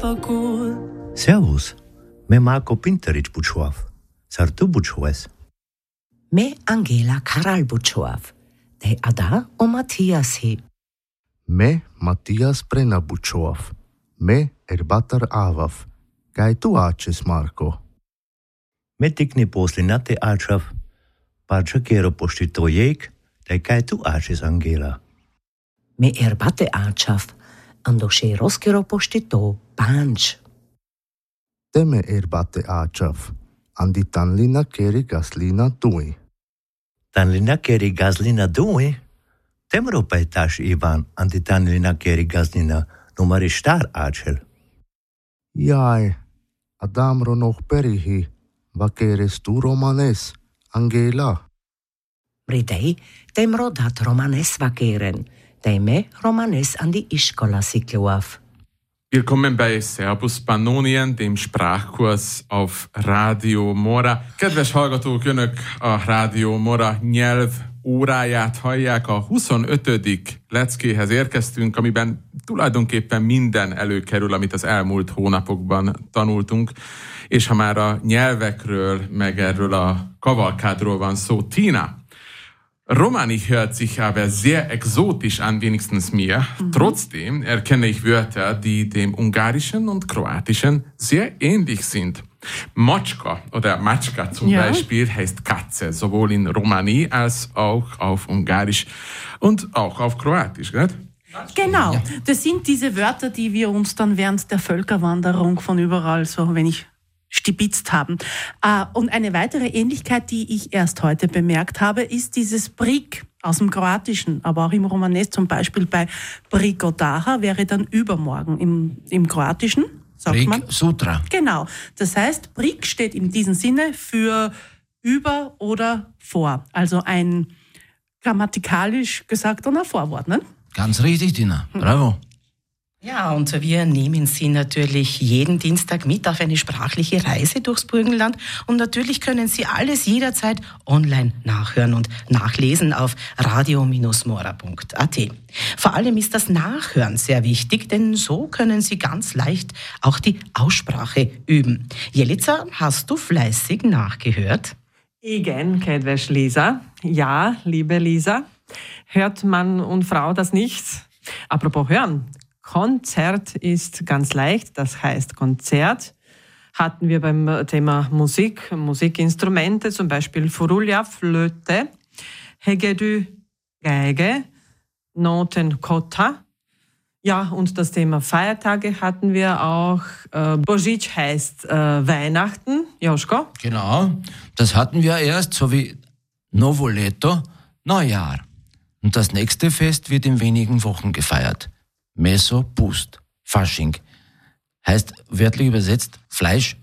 făcut. Servus, me Marco Pinterici Bucioaf. Sar tu Bucioes? Me Angela Karal Bucioaf. De Ada o Matthias hi. Me Matthias Brenna Bucioaf. Me Erbatar Avaf. Kai tu aces, Marco? Me tikni poslinate Ačav. Parča kero poštitojek, de kai tu aces, Angela. Me Erbate Ačav. Ando še roskero poštito Panč. Teme Erbate Ačav. Andi tanlina keri gaslina tui. Tanlina keri gazlina dui? Temro pejtaš Ivan, andi tanlina keri gazlina numari štar Ačel. Jai, Adamro noch perihi. Vakeres tu Romanes, Angela. Bridei, temro dat Romanes vakeren. Teme Romanes an die Iskola Sikluaf. Willkommen bei Servus Pannonien, dem Sprachkurs auf Radio Mora. Kedves hallgatók, önök a Radio Mora nyelv óráját hallják. A 25. leckéhez érkeztünk, amiben tulajdonképpen minden előkerül, amit az elmúlt hónapokban tanultunk. És ha már a nyelvekről, meg erről a kavalkádról van szó, Tina, Romani hört sich aber sehr exotisch an, wenigstens mir. Trotzdem erkenne ich Wörter, die dem Ungarischen und Kroatischen sehr ähnlich sind. Matschka oder Matschka zum Beispiel heißt Katze, sowohl in Romani als auch auf Ungarisch und auch auf Kroatisch, gell? Genau, das sind diese Wörter, die wir uns dann während der Völkerwanderung von überall so wenig stibitzt haben. Und eine weitere Ähnlichkeit, die ich erst heute bemerkt habe, ist dieses Brik aus dem Kroatischen, aber auch im Romanes, zum Beispiel bei Brikodaha wäre dann übermorgen im Kroatischen, sagt Brik man. Sutra. Genau, das heißt, Brik steht in diesem Sinne für über oder vor, also ein grammatikalisch gesagter Vorwort, ne? Ganz richtig, Tina. Bravo. Ja, und wir nehmen Sie natürlich jeden Dienstag mit auf eine sprachliche Reise durchs Burgenland. Und natürlich können Sie alles jederzeit online nachhören und nachlesen auf radio-mora.at. Vor allem ist das Nachhören sehr wichtig, denn so können Sie ganz leicht auch die Aussprache üben. Jelica, hast du fleißig nachgehört? Igen, kedves Lisa. Ja, liebe Lisa. Hört Mann und Frau das nicht? Apropos hören. Konzert ist ganz leicht, das heißt Konzert. Hatten wir beim Thema Musik, Musikinstrumente, zum Beispiel Furulja, Flöte, Hegedü, Geige, Noten, Kota. Ja, und das Thema Feiertage hatten wir auch. Božić heißt Weihnachten, Joschko. Genau, das hatten wir erst, so wie Novo Leto, Neujahr. Und das nächste Fest wird in wenigen Wochen gefeiert. Meso Pust, Fasching. Heißt wörtlich übersetzt Fleisch